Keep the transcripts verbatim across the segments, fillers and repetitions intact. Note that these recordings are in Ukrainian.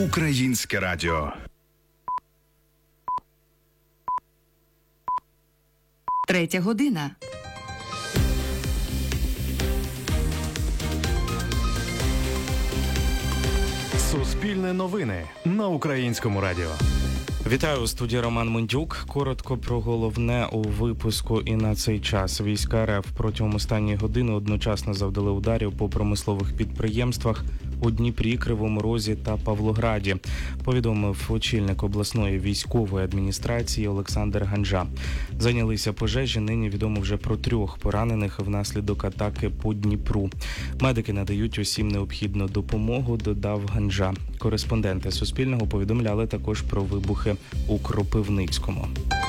Українське радіо. Третя година. Суспільне новини на Українському радіо. Вітаю, у студії Роман Мендюк. Коротко про головне у випуску і на цей час. Війська РФ протягом останньої години одночасно завдали ударів по промислових підприємствах у Дніпрі, Кривому Розі та Павлограді, повідомив очільник обласної військової адміністрації Олександр Ганжа. Зайнялися пожежі, нині відомо вже про трьох поранених внаслідок атаки по Дніпру. Медики надають усім необхідну допомогу, додав Ганжа. Кореспонденти Суспільного повідомляли також про вибухи у Кропивницькому.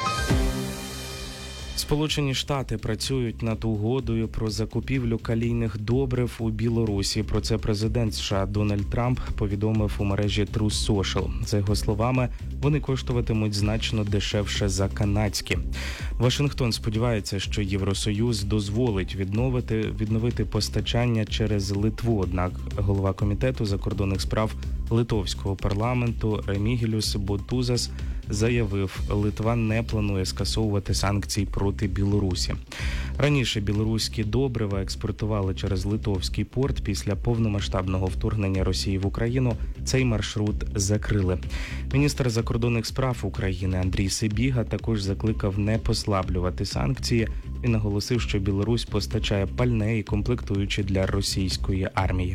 Сполучені Штати працюють над угодою про закупівлю калійних добрив у Білорусі. Про це президент США Дональд Трамп повідомив у мережі Truth Social. За його словами, вони коштуватимуть значно дешевше за канадські. Вашингтон сподівається, що Євросоюз дозволить відновити, відновити постачання через Литву. Однак голова комітету закордонних справ литовського парламенту Ремігіліус Ботузас заявив, Литва не планує скасовувати санкції проти Білорусі. Раніше білоруські добрива експортували через литовський порт. Після повномасштабного вторгнення Росії в Україну цей маршрут закрили. Міністр закордонних справ України Андрій Сибіга також закликав не послаблювати санкції і наголосив, що Білорусь постачає пальне і комплектуючі для російської армії.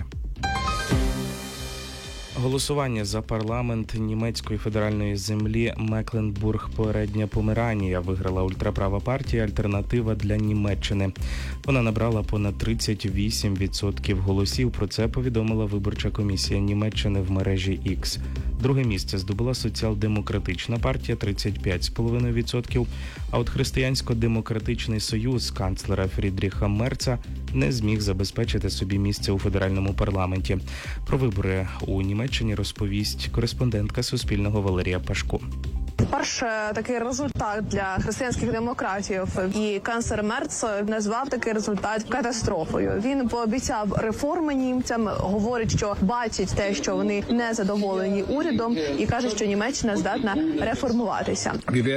Голосування за парламент німецької федеральної землі Мекленбург-Передня Померанія виграла ультраправа партія «Альтернатива для Німеччини». Вона набрала понад тридцять вісім відсотків голосів. Про це повідомила виборча комісія Німеччини в мережі X. Друге місце здобула соціал-демократична партія – тридцять п'ять цілих п'ять десятих відсотка, а от Християнсько-демократичний союз канцлера Фрідріха Мерца не зміг забезпечити собі місце у федеральному парламенті. Про вибори у Німеччині розповість кореспондентка Суспільного Валерія Пашко. Перше, такий результат для християнських демократів, і канцлер Мерц назвав такий результат катастрофою. Він пообіцяв реформи німцям, говорить, що бачить те, що вони не задоволені урядом, і каже, що Німеччина здатна реформуватися.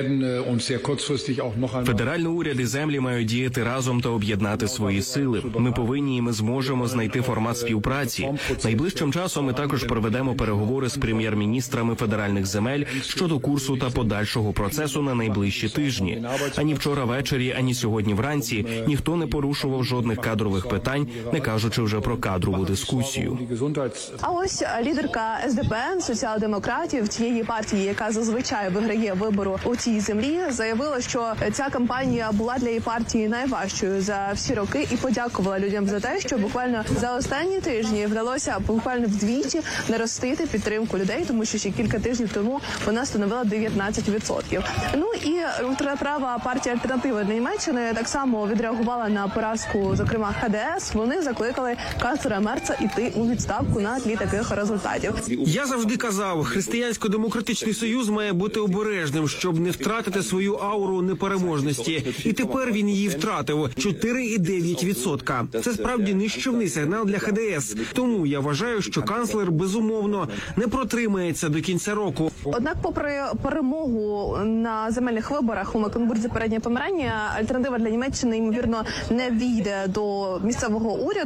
Федеральний уряд і землі мають діяти разом та об'єднати свої сили. Ми повинні і ми зможемо знайти формат співпраці. Найближчим часом ми також проведемо переговори з прем'єр-міністрами федеральних земель щодо курсу та подальшого процесу на найближчі тижні. Ані вчора ввечері, ані сьогодні вранці ніхто не порушував жодних кадрових питань, не кажучи вже про кадрову дискусію. А ось лідерка ес де пе, соціал-демократів, тієї партії, яка зазвичай виграє вибору у цій землі, заявила, що ця кампанія була для її партії найважчою за всі роки і подякувала людям за те, що буквально за останні тижні вдалося буквально вдвічі наростити підтримку людей, тому що ще кілька тижнів тому вона становила дев'ятнадцять відсотків. Ну і ультраправа партія «Альтернатива для Німеччини» так само відреагувала на поразку, зокрема ха де ес. Вони закликали канцлера Мерца іти у відставку на тлі таких результатів. Я завжди казав, Християнсько-демократичний союз має бути обережним, щоб не втратити свою ауру непереможності. І тепер він її втратив – чотири цілих дев'ять десятих відсотка. Це справді нищівний сигнал для ха де ес. Тому я вважаю, що канцлер, безумовно, не протримається до кінця року. Однак, попри перемогу на земельних виборах у Мекленбурзі Передня Померанія, «Альтернатива для Німеччини», ймовірно, не війде до місцевого уряду.